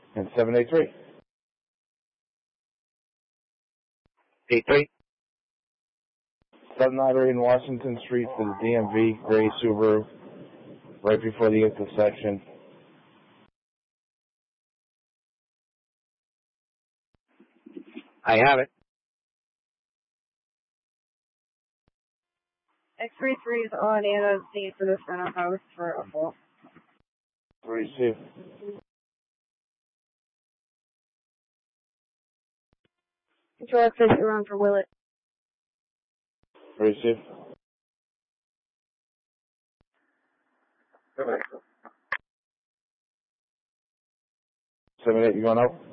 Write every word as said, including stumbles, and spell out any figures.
And seven eight three. eight three. seven ninety-eight in Washington Street for the D M V gray Subaru, right before the intersection. I have it. X thirty-three is on and on scene for this front of house for a fault. Receive. Control X is around for Willett. Receive. seven eight, you going out?